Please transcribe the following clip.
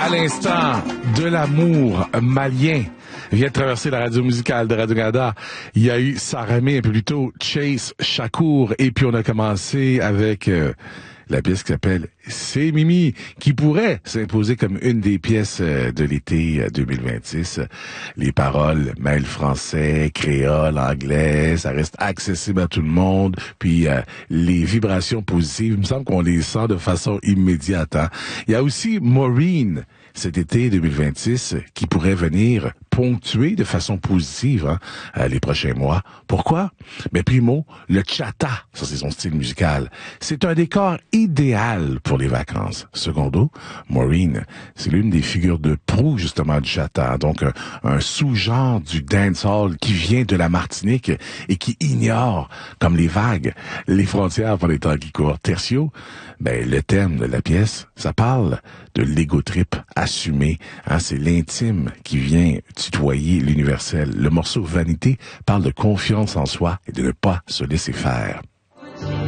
À l'instant, de l'amour malien vient de traverser la radio musicale de Radio-Canada. Il y a eu Saramé un peu plus tôt, Chase, Shakur, et puis on a commencé avec la pièce qui s'appelle C'est Mimi, qui pourrait s'imposer comme une des pièces de l'été 2026. Les paroles mêlent français, créole, anglais, ça reste accessible à tout le monde, puis les vibrations positives, il me semble qu'on les sent de façon immédiate. Hein? Il y a aussi Maureen, cet été 2026, qui pourrait venir ponctuer de façon positive les prochains mois. Pourquoi? Mais primo, le chata, ça c'est son style musical. C'est un décor idéal pour les vacances. Secondo, Maureen, c'est l'une des figures de proue justement du chata, donc un sous-genre du dancehall qui vient de la Martinique et qui ignore, comme les vagues, les frontières pour les temps qui courent. Tertio, ben le thème de la pièce, ça parle de l'ego trip assumé. C'est l'intime qui vient tutoyer l'universel. Le morceau Vanité parle de confiance en soi et de ne pas se laisser faire.